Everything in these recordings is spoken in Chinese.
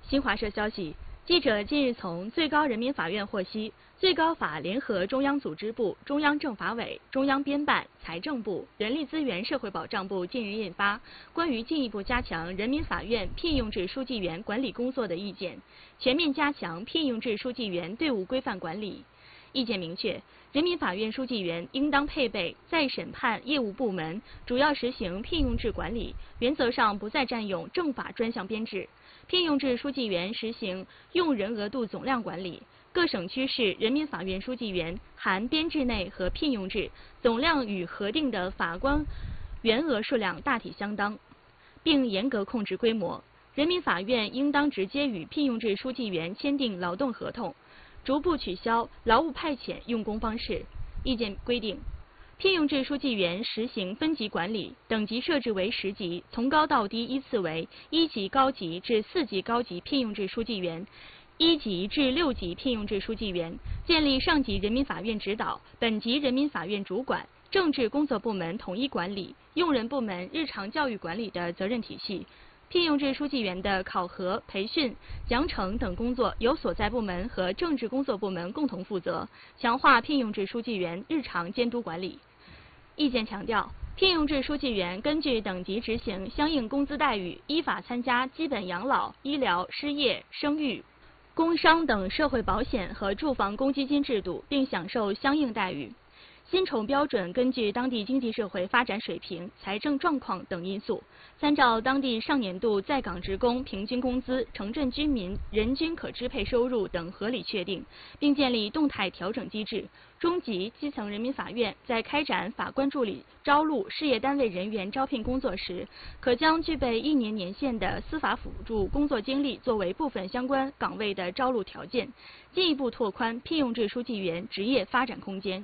新华社消息，记者近日从最高人民法院获悉，最高法联合中央组织部、中央政法委、中央编办、财政部、人力资源社会保障部近日印发《关于进一步加强人民法院聘用制书记员管理工作的意见》，全面加强聘用制书记员队伍规范管理。意见明确，人民法院书记员应当配备再审判业务部门，主要实行聘用制管理，原则上不再占用政法专项编制。聘用制书记员实行用人额度总量管理，各省区市人民法院书记员含编制内和聘用制总量与核定的法官员额数量大体相当，并严格控制规模。人民法院应当直接与聘用制书记员签订劳动合同，逐步取消劳务派遣用工方式。意见规定，聘用制书记员实行分级管理，等级设置为10级，从高到低依次为1级高级至4级高级聘用制书记员、1级至6级聘用制书记员，建立上级人民法院指导、本级人民法院主管、政治工作部门统一管理、用人部门日常教育管理的责任体系。聘用制书记员的考核、培训、奖惩等工作由所在部门和政治工作部门共同负责，强化聘用制书记员日常监督管理。意见强调，聘用制书记员根据等级执行相应工资待遇，依法参加基本养老、医疗、失业、生育、工伤等社会保险和住房公积金制度，并享受相应待遇。薪酬标准根据当地经济社会发展水平、财政状况等因素，参照当地上年度在岗职工平均工资、城镇居民人均可支配收入等合理确定，并建立动态调整机制。中级、基层人民法院在开展法官助理招录事业单位人员招聘工作时，可将具备1年年限的司法辅助工作经历作为部分相关岗位的招录条件，进一步拓宽聘用制书记员职业发展空间。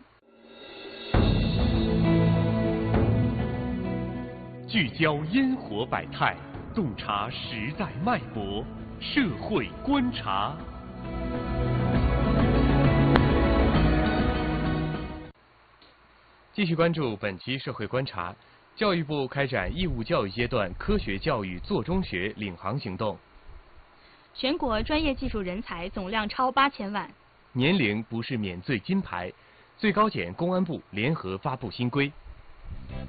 聚焦烟火百态，洞察时代脉搏，社会观察。继续关注本期社会观察。教育部开展义务教育阶段科学教育做中学领航行动。 全国专业技术人才总量超8000万。 年龄不是免罪金牌。最高检、公安部联合发布新规。